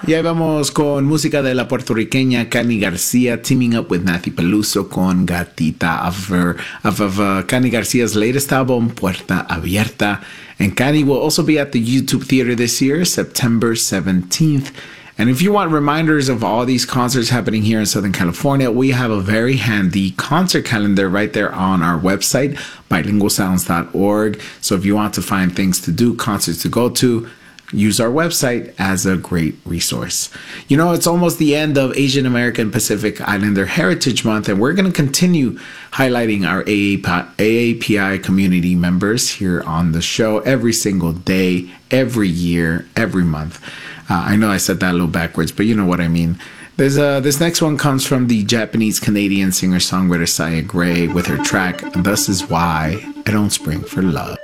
Y ahí vamos con música de la puertorriqueña Cani Garcia teaming up with Nathy Peluso con Gatita of Cani Garcia's latest album, Puerta Abierta. And Cani will also be at the YouTube Theater this year, September 17th. And if you want reminders of all these concerts happening here in Southern California, we have a very handy concert calendar right there on our website, bilingualsounds.org. So if you want to find things to do, concerts to go to, use our website as a great resource. You know, it's almost the end of Asian American Pacific Islander Heritage Month, and we're going to continue highlighting our AAPI community members here on the show every single day, every year, every month. I know I said that a little backwards, but you know what I mean. This next one comes from the Japanese-Canadian singer-songwriter Saya Gray with her track, This Is Why I Don't Spring for Love.